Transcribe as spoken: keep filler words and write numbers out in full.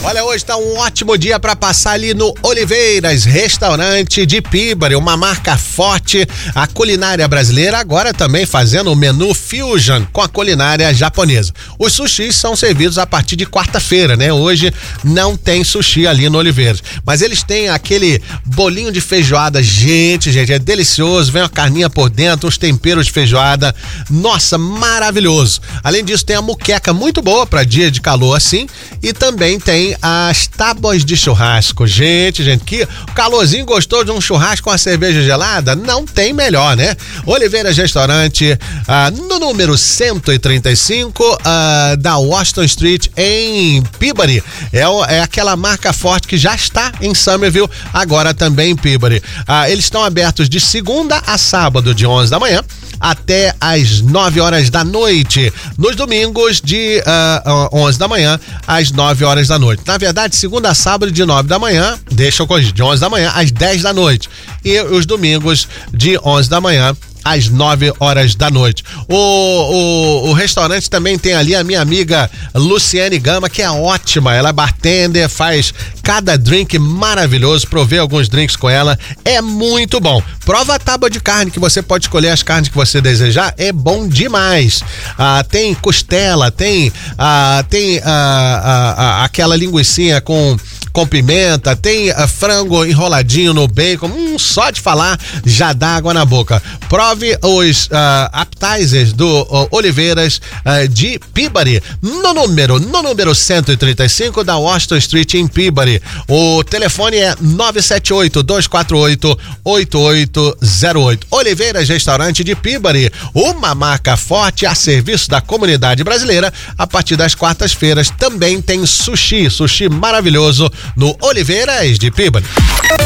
Olha, hoje está um ótimo dia para passar ali no Oliveiras, restaurante de Píbari, uma marca forte, a culinária brasileira, agora também fazendo o menu fusion com a culinária japonesa. Os sushis são servidos a partir de quarta-feira, né? Hoje não tem sushi ali no Oliveiras, mas eles têm aquele bolinho de feijoada, gente, gente, é delicioso, vem a carninha por dentro, os temperos de feijoada, nossa, maravilhoso. Além disso, tem a muqueca muito boa para dia de calor assim, e também tem as tábuas de churrasco. Gente, gente, que calorzinho, gostou de um churrasco com a cerveja gelada? Não tem melhor, né? Oliveiras Restaurante, ah, no número cento e trinta e cinco ah, da Washington Street em Píbari. É, é aquela marca forte que já está em Summerville, agora também em Píbari. Ah, eles estão abertos de segunda a sábado, de onze da manhã até às nove horas da noite. Nos domingos, de uh, onze da manhã às nove horas da noite. Na verdade, segunda a sábado, de nove da manhã, deixa eu corrigir, de onze da manhã às dez da noite. E os domingos, de onze da manhã às nove horas da noite. O, o, o restaurante também tem ali a minha amiga Luciane Gama, que é ótima, ela é bartender, faz cada drink maravilhoso, provei alguns drinks com ela, é muito bom. Prova a tábua de carne, que você pode escolher as carnes que você desejar, é bom demais. Ah, tem costela, tem, ah, tem ah, ah, ah, aquela linguicinha com com pimenta, tem uh, frango enroladinho no bacon, hum, só de falar já dá água na boca. Prove os uh, appetizers do uh, Oliveiras uh, de Píbari, no número, no número cento e trinta e cinco da Washington Street em Píbari. O telefone é nove sete oito, dois quatro oito, oito oito zero oito. Oliveiras Restaurante de Píbari, uma marca forte a serviço da comunidade brasileira. A partir das quartas-feiras também tem sushi, sushi maravilhoso no Oliveiras de Píbari.